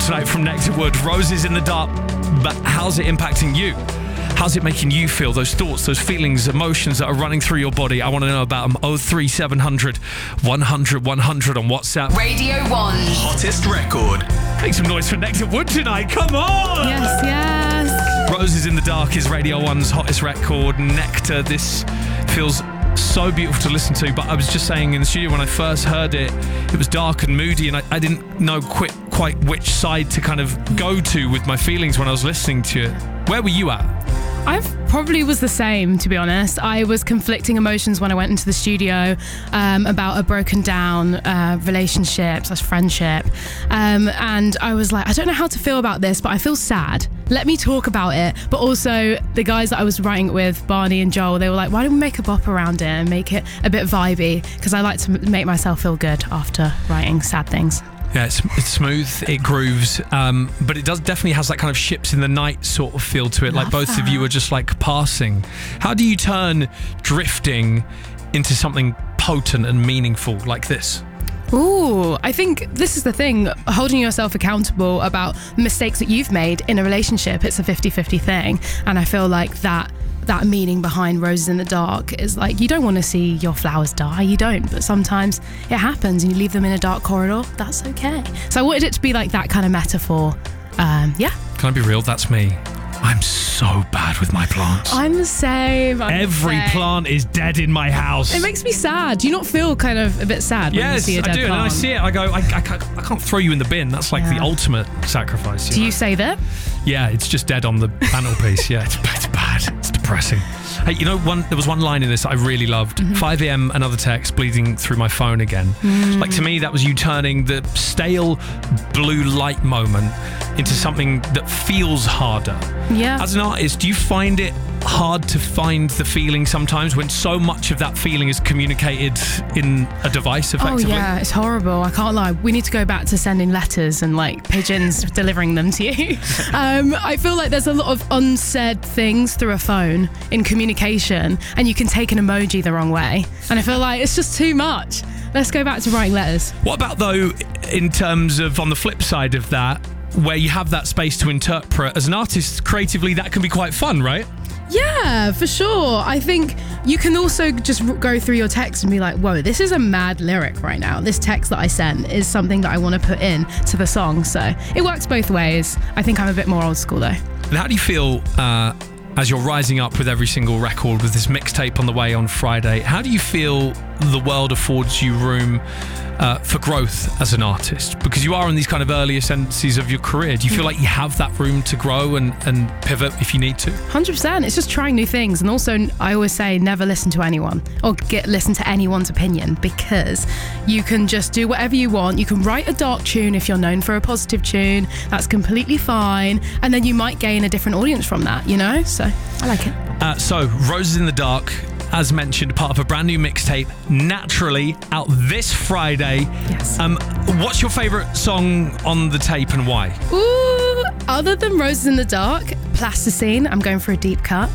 tonight from Nectarwood, Roses in the Dark. But how's it impacting you? How's it making you feel? Those thoughts, those feelings, emotions that are running through your body. I want to know about them. 03700 100 100 on WhatsApp. Radio 1's hottest record. Make some noise for Nectarwood tonight. Come on! Yes, yes. Roses in the Dark is Radio 1's hottest record. Nectar, this feels so beautiful to listen to, but I was just saying in the studio when I first heard it, it was dark and moody, and I didn't know quite which side to kind of go to with my feelings when I was listening to it. Where were you at? I probably was the same, to be honest. I was conflicting emotions when I went into the studio about a broken down relationship/friendship. And I was like, I don't know how to feel about this, but I feel sad. Let me talk about it. But also the guys that I was writing it with, Barney and Joel, they were like, why don't we make a bop around it and make it a bit vibey? Because I like to make myself feel good after writing sad things. Yeah, it's smooth, it grooves, but it definitely has that kind of ships in the night sort of feel to it, like both of you are just like passing. How do you turn drifting into something potent and meaningful like this? Ooh, I think this is the thing, holding yourself accountable about mistakes that you've made in a relationship. It's a 50-50 thing, and I feel like that meaning behind Roses in the Dark is like, you don't want to see your flowers die, you don't, but sometimes it happens and you leave them in a dark corridor. That's okay. So I wanted it to be like that kind of metaphor. Yeah. Can I be real? That's me. I'm so bad with my plants. I'm the same. Every plant is dead in my house. It makes me sad. Do you not feel kind of a bit sad when you see a dead plant? Yes, I do. And I see it, I go, I can't throw you in the bin. That's like the ultimate sacrifice. Do you say that? Yeah, it's just dead on the mantelpiece. Yeah, it's bad. It's depressing. Hey, you know, there was one line in this that I really loved. 5 a.m, another text bleeding through my phone again. Like, to me, that was you turning the stale blue light moment into something that feels harder. Yeah. As an artist, do you find it hard to find the feeling sometimes when so much of that feeling is communicated in a device effectively? Oh yeah, it's horrible. I can't lie. We need to go back to sending letters and like pigeons delivering them to you. I feel like there's a lot of unsaid things through a phone in communication, and you can take an emoji the wrong way. And I feel like it's just too much. Let's go back to writing letters. What about though, in terms of on the flip side of that, where you have that space to interpret as an artist creatively, that can be quite fun, right? Yeah, for sure. I think you can also just go through your text and be like, whoa, this is a mad lyric right now. This text that I sent is something that I want to put in to the song. So it works both ways. I think I'm a bit more old school though. And how do you feel as you're rising up with every single record, with this mixtape on the way on Friday? How do you feel the world affords you room for growth as an artist? Because you are in these kind of early ascendancies of your career. Do you feel like you have that room to grow and pivot if you need to? 100%. It's just trying new things. And also, I always say never listen to anyone or listen to anyone's opinion, because you can just do whatever you want. You can write a dark tune if you're known for a positive tune. That's completely fine. And then you might gain a different audience from that, you know? So I like it. So Roses in the Dark, as mentioned, part of a brand new mixtape, Naturally, out this Friday. Yes. What's your favourite song on the tape and why? Ooh, other than Roses in the Dark, Plasticine, I'm going for a deep cut.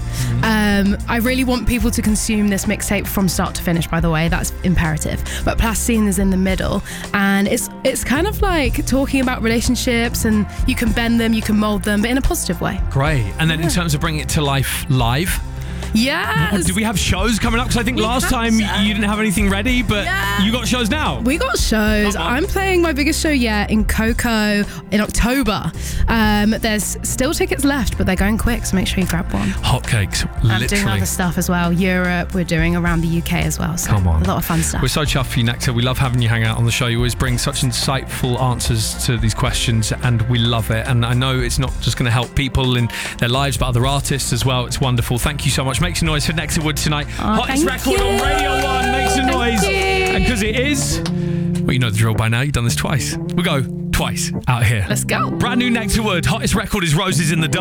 I really want people to consume this mixtape from start to finish, by the way. That's imperative. But Plasticine is in the middle, and it's kind of like talking about relationships, and you can bend them, you can mould them, but in a positive way. Great. And then in terms of bringing it to life live, yes. Do we have shows coming up? Because I think last time you didn't have anything ready, but you got shows now. We got shows. I'm playing my biggest show yet in Coco in October. There's still tickets left, but they're going quick, so make sure you grab one. Hotcakes, literally. I'm doing other stuff as well. Europe, we're doing around the UK as well. So come on. A lot of fun stuff. We're so chuffed for you, Nectar. We love having you hang out on the show. You always bring such insightful answers to these questions, and we love it. And I know it's not just going to help people in their lives, but other artists as well. It's wonderful. Thank you so much. Make some noise for Nectarwood tonight. Hottest record on Radio 1. Make some noise. And because it is, well, you know the drill by now. You've done this twice. We'll go twice out here. Let's go. Brand new Nectarwood. Hottest record is Roses in the Dark.